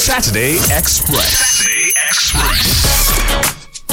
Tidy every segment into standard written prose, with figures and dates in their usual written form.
Saturday Express. Saturday Express.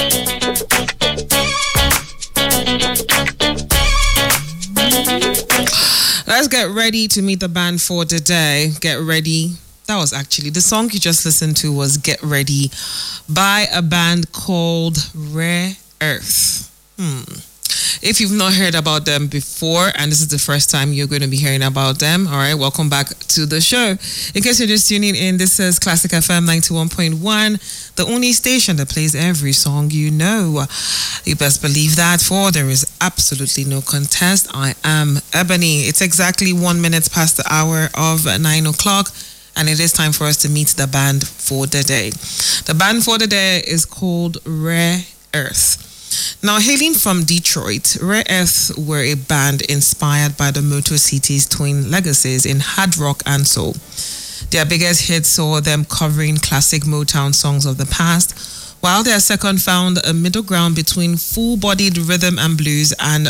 Let's get ready to meet the band for the day. Get ready. That was actually the song you just listened to was Get Ready by a band called Rare Earth. If you've not heard about them before and this is the first time you're going to be hearing about them, all right, welcome back to the show. In case you're just tuning in, this is Classic FM 91.1, the only station that plays every song you know. You best believe that, for there is absolutely no contest. I am Ebony. It's exactly 1 minute past the hour of 9 o'clock. And it is time for us to meet the band for the day. The band for the day is called Rare Earth. Now, hailing from Detroit, Rare Earth were a band inspired by the Motor City's twin legacies in hard rock and soul. Their biggest hit saw them covering classic Motown songs of the past, while their second found a middle ground between full-bodied rhythm and blues and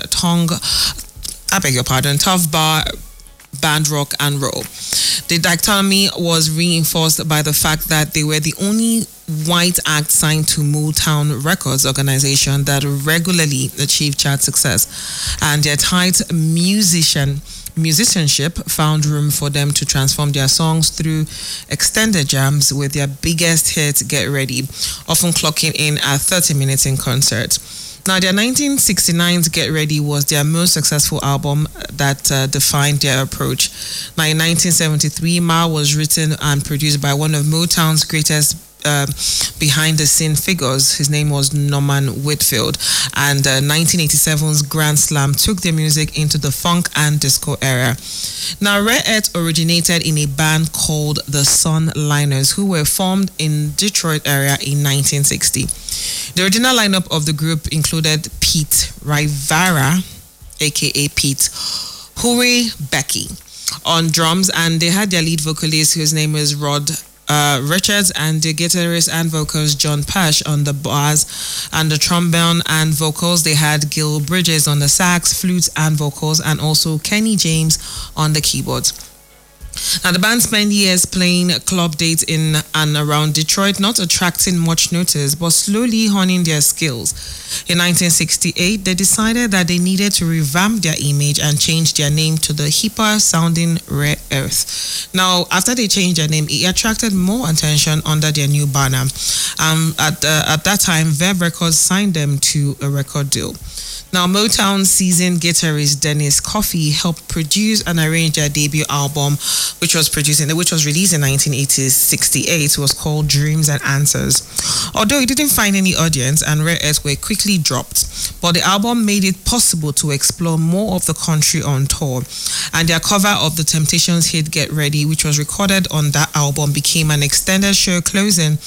tough bar band rock and roll. The dichotomy was reinforced by the fact that they were the only white act signed to Motown Records organization that regularly achieved chart success, and their tight musicianship found room for them to transform their songs through extended jams, with their biggest hit, Get Ready, often clocking in at 30 minutes in concert. Now, their 1969's Get Ready was their most successful album that defined their approach. Now, in 1973, Ma was written and produced by one of Motown's greatest behind-the-scene figures. His name was Norman Whitfield. And 1987's Grand Slam took their music into the funk and disco era. Now, Rare Earth originated in a band called the Sunliners, who were formed in Detroit area in 1960. The original lineup of the group included Pete Rivera, aka Pete Huey Becky, on drums, and they had their lead vocalist, whose name is Rod Richards, and the guitarist and vocals John Pash on the bass, and the trombone and vocals they had Gil Bridges on the sax, flutes and vocals, and also Kenny James on the keyboards. Now, the band spent years playing club dates in and around Detroit, not attracting much notice, but slowly honing their skills. In 1968, they decided that they needed to revamp their image and change their name to the hipper-sounding Rare Earth. Now, after they changed their name, it attracted more attention under their new banner. At that time, Verve Records signed them to a record deal. Now, Motown seasoned guitarist Dennis Coffey helped produce and arrange their debut album, which was released in 1968. It was called Dreams and Answers. Although it didn't find any audience and Rare Earth were quickly dropped, but the album made it possible to explore more of the country on tour. And their cover of the Temptations hit Get Ready, which was recorded on that album, became an extended show closing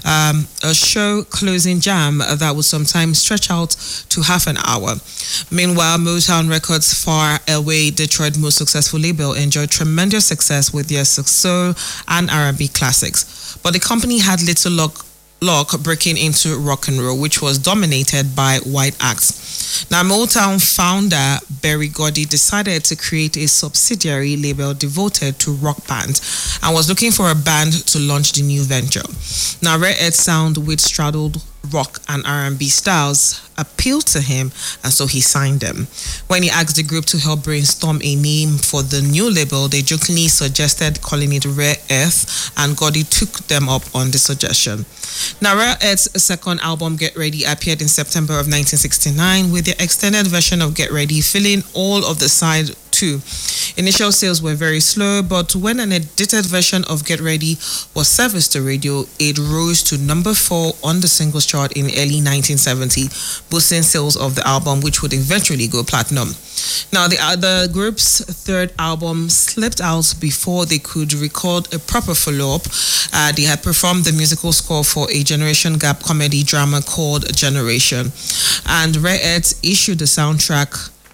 jam that would sometimes stretch out to half an hour. Meanwhile, Motown Records, far away Detroit's most successful label, enjoyed tremendous success with their soul and R&B classics. But the company had little luck breaking into rock and roll, which was dominated by white acts. Now, Motown founder Berry Gordy decided to create a subsidiary label devoted to rock bands and was looking for a band to launch the new venture. Now, Rare Earth's sound, which straddled rock and R&B styles, appealed to him, and so he signed them. When he asked the group to help brainstorm a name for the new label, they jokingly suggested calling it Rare Earth, and Gordy took them up on the suggestion. Now, Rare Earth's second album, Get Ready, appeared in September of 1969, with the extended version of Get Ready filling all of the side 2. Initial sales were very slow, but when an edited version of Get Ready was serviced to radio, it rose to number 4 on the singles chart in early 1970, boosting sales of the album, which would eventually go platinum. Now, the group's third album slipped out before they could record a proper follow-up. They had performed the musical score for a generation gap comedy drama called Generation, and Rare Earth issued the soundtrack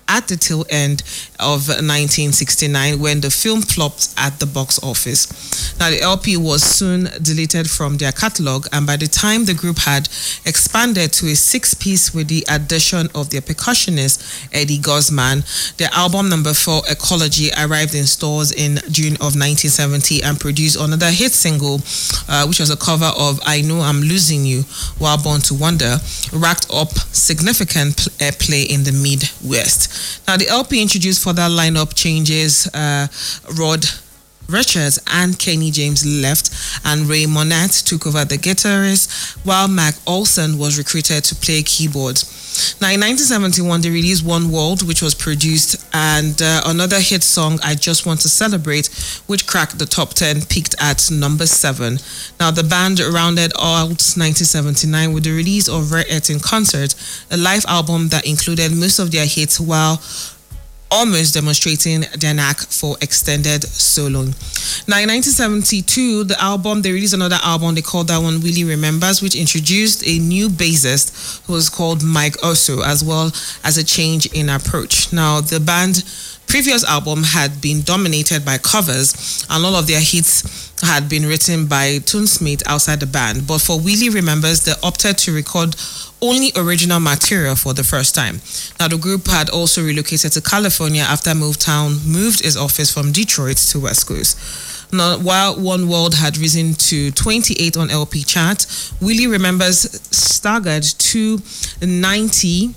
at the tail end of 1969 when the film flopped at the box office. Now, the LP was soon deleted from their catalog, and by the time the group had expanded to a 6-piece with the addition of their percussionist Eddie Guzman, their album number 4, Ecology, arrived in stores in June of 1970 and produced another hit single, which was a cover of I Know I'm Losing You, while Born to Wonder racked up significant airplay in the Midwest. Now, the LP introduced further lineup changes. Rod Richards and Kenny James left, and Ray Monette took over the guitarist, while Mac Olson was recruited to play keyboards. Now, in 1971, they released One World, which was produced, and another hit song, I Just Want to Celebrate, which cracked the top 10, peaked at number 7. Now, the band rounded out 1979 with the release of Rare Earth in Concert, a live album that included most of their hits while almost demonstrating their knack for extended soloing. Now, in 1972, they released another album. They called that one Willie Remembers, which introduced a new bassist who was called Mike Oso, as well as a change in approach. Now, the band's previous album had been dominated by covers, and all of their hits had been written by Toonsmith outside the band. But for Willie Remembers, they opted to record only original material for the first time. Now, the group had also relocated to California after Motown moved its office from Detroit to West Coast. Now, while One World had risen to 28 on LP chart, Willie Remembers staggered to 90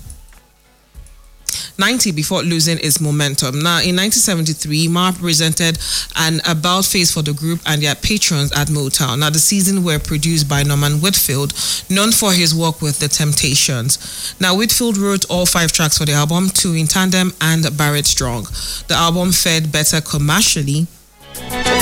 before losing its momentum. Now, in 1973, Marv presented an about face for the group and their patrons at Motown. Now, the seasons were produced by Norman Whitfield, known for his work with The Temptations. Now, Whitfield wrote all 5 tracks for the album, 2 in tandem and Barrett Strong. The album fared better commercially